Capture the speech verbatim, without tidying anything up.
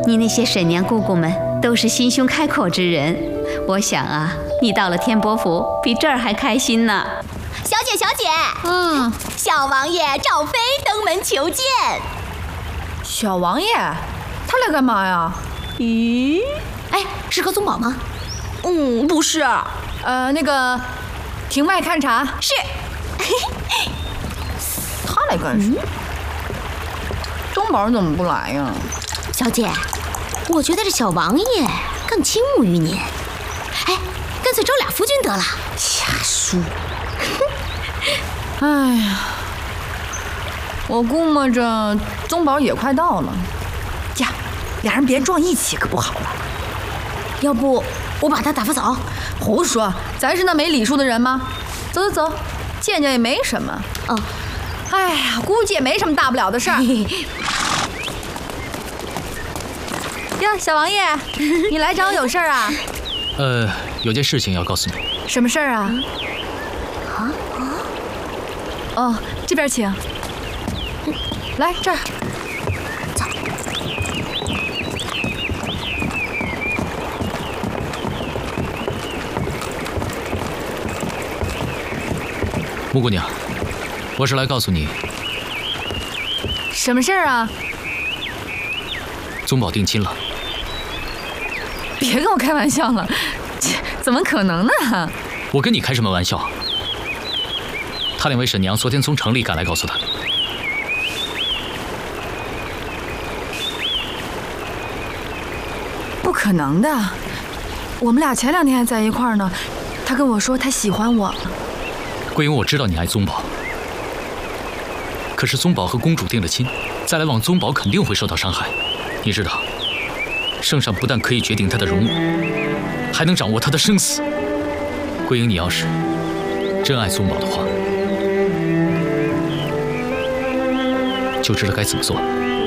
你那些婶娘姑姑们都是心胸开阔之人，我想啊，你到了天波府比这儿还开心呢。 小姐，小姐， 嗯， 小王爷赵飞登门求见。 小王爷，他来干嘛呀？ 咦，哎，是何宗保吗？嗯，不是。 呃，那个，庭外勘察。 是。 他来干什么？宗保怎么不来呀？ 小姐，我觉得这小王爷更倾慕于您。哎，干脆招俩夫君得了。 瞎说。哎呀，我估摸着宗保也快到了。呀，俩人别撞一起可不好了。 要不我把他打发走？ 胡说，咱是那没礼数的人吗？走走走，见见也没什么。 哦， 哎呀，估计也没什么大不了的事儿。呀，小王爷，你来找我有事儿啊？ 呃，有件事情要告诉你。 什么事儿啊？啊啊！哦，这边请。来这儿。 走。 木姑娘，我是来告诉你， 什么事儿啊？ 宗保定亲了。 别跟我开玩笑了，怎么可能呢？ 我跟你开什么玩笑？他两位婶娘昨天从城里赶来告诉他。 不可能的，我们俩前两天还在一块儿呢。他跟我说他喜欢我。 桂英，我知道你爱宗保，可是宗保和公主定了亲，再来往宗保肯定会受到伤害。你知道，圣上不但可以决定他的荣辱，还能掌握他的生死。桂英，你要是真爱宗保的话，就知道该怎么做。